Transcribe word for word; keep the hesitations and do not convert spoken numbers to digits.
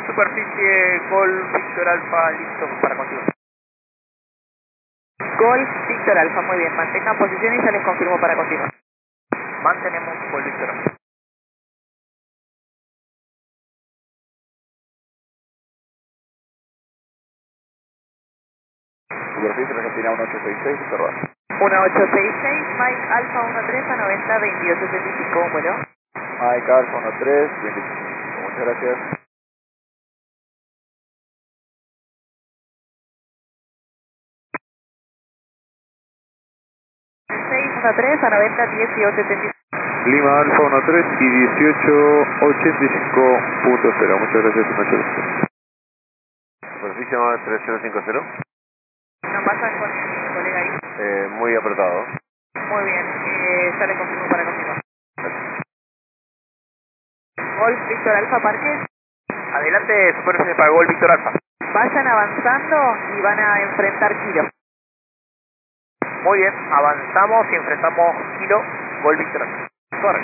Superficie Golf Victor Alfa, listo para continuar. Golf Victor Alfa, muy bien. Mantengan posición y ya les confirmo para continuar. Mantenemos Golf Victor Alfa. Superficie Argentina uno ocho seis seis, Víctor Baja. uno ocho seis seis, Mike Alfa uno tres a noventa veintidós setenta y cinco, un vuelo. Mike Alfa uno tres, veinticinco, muchas gracias. seis uno tres a noventa dieciocho setenta y cinco. Lima Alfa uno tres y dieciocho ochenta y cinco punto cero, muchas gracias, uno ocho seis. Superficie tres cero cinco cero. Nos pasan con mi colega ahí. Eh, muy apretado. Muy bien, eh, ya les confirmo para continuar. Golf Victor Alfa, parque. Adelante, superficie para Golf Victor Alfa. Vayan avanzando y van a enfrentar Kilo. Muy bien, avanzamos y enfrentamos Kilo Golf Victor Alfa.